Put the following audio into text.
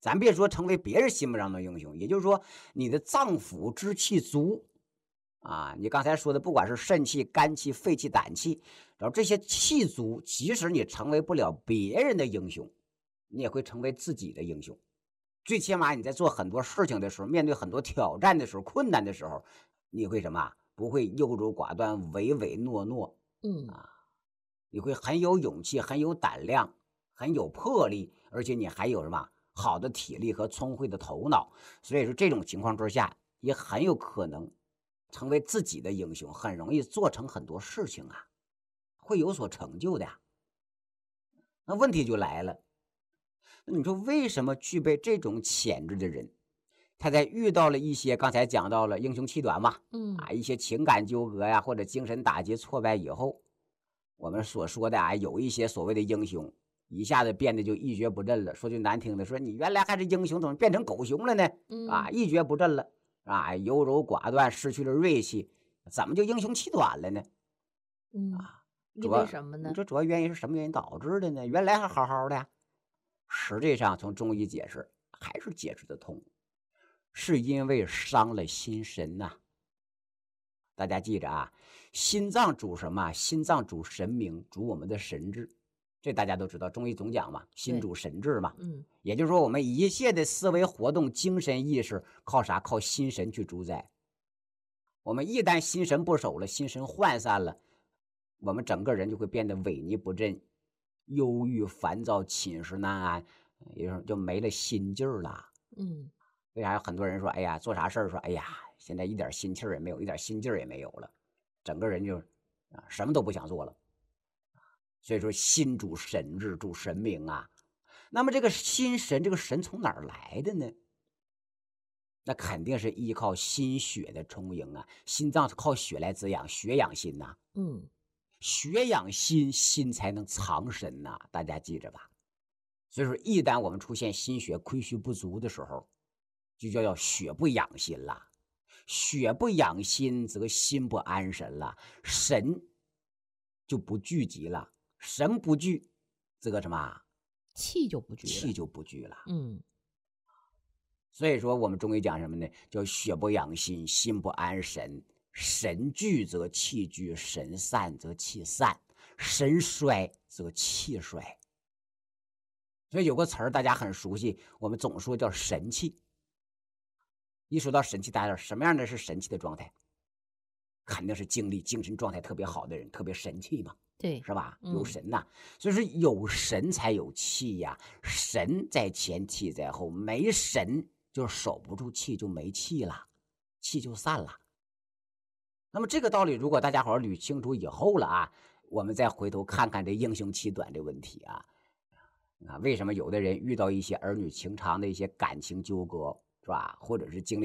咱别说成为别人心目当中的英雄，也就是说你的脏腑之气足啊。你刚才说的，不管是肾气、肝气、肺气、胆气，然后这些气足，即使你成为不了别人的英雄，你也会成为自己的英雄。最起码你在做很多事情的时候，面对很多挑战的时候、困难的时候，你会什么？不会优柔寡断、唯唯诺诺嗯啊，你会很有勇气、很有胆量、很有魄力，而且你还有什么好的体力和聪慧的头脑。所以说，这种情况之下，也很有可能成为自己的英雄，很容易做成很多事情啊，会有所成就的呀。那问题就来了，那你说为什么具备这种潜质的人，他在遇到了一些刚才讲到了英雄气短嘛， 嗯啊，一些情感纠葛呀，或者精神打击挫败以后，我们所说的啊，有一些所谓的英雄，一下子变得就一蹶不振了。说句难听的，说你原来还是英雄，怎么变成狗熊了呢？啊， 嗯一蹶不振了，啊，优柔寡断，失去了锐气，怎么就英雄气短了呢？ 嗯， 啊， 因主要为什么呢？ 你说主要原因是什么原因导致的呢？原来还好好的呀，实际上从中医解释还是解释得通，是因为伤了心神呐、大家记着啊，心脏主什么？心脏主神明，主我们的神志。这大家都知道，中医总讲嘛，心对， 主神志嘛。 嗯也就是说，我们一切的思维活动、精神意识靠啥？靠心神去主宰。我们一旦心神不守了，心神涣散了，我们整个人就会变得萎靡不振、忧郁、烦躁、寝食难安，也就没了心劲儿了。 嗯为啥有很多人说，哎呀，做啥事儿说，哎呀，现在一点心气儿也没有，一点心劲儿也没有了，整个人就什么都不想做了。所以说，心主神志，主神明啊。那么这个心神，这个神从哪儿来的呢？那肯定是依靠心血的充盈啊，心脏是靠血来滋养，血养心呐、 嗯血养心，心才能藏神呐、大家记着吧。所以说，一旦我们出现心血亏虚不足的时候，就叫血不养心了。血不养心，则心不安神了，神就不聚集了。神不聚，则什么？ 气就不聚了。 气就不聚了。 嗯所以说，我们中医讲什么呢？叫血不养心，心不安神。神聚则气聚，神散则气散，神衰则气衰。所以有个词儿大家很熟悉，我们总说叫神气。一说到神气，大家什么样的是神气的状态？肯定是精神状态特别好的人，特别神气嘛， 对， 是吧？有嗯神呐、所以说有神才有气呀，神在前，气在后，没神就守不住气，就没气了，气就散了。那么这个道理，如果大家伙捋清楚以后了啊，我们再回头看看这英雄气短这问题啊，为什么有的人遇到一些儿女情长的一些感情纠葛，是吧？或者是经历